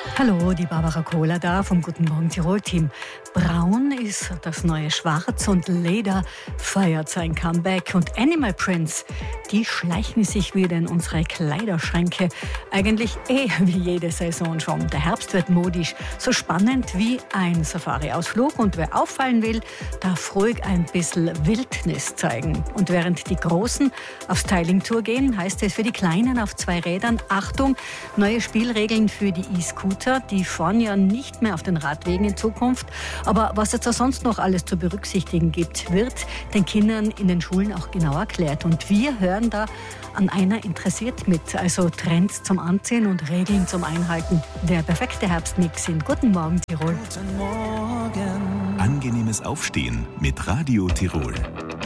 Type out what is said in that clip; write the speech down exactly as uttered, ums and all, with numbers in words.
Hallo, die Barbara Kohler da vom Guten Morgen Tirol-Team. Braun ist das neue Schwarz und Leder feiert sein Comeback. Und Animal Prints, die schleichen sich wieder in unsere Kleiderschränke. Eigentlich eh wie jede Saison schon. Der Herbst wird modisch, so spannend wie ein Safari-Ausflug. Und wer auffallen will, darf ruhig ein bisschen Wildnis zeigen. Und während die Großen auf Styling-Tour gehen, heißt es für die Kleinen auf zwei Rädern: Achtung, neue Spielregeln für die E-Scooter. Die fahren ja nicht mehr auf den Radwegen in Zukunft. Aber was es da sonst noch alles zu berücksichtigen gibt, wird den Kindern in den Schulen auch genau erklärt. Und wir hören da an einer interessiert mit. Also Trends zum Anziehen und Regeln zum Einhalten. Der perfekte Herbstmix in Guten Morgen Tirol. Guten Morgen. Angenehmes Aufstehen mit Radio Tirol.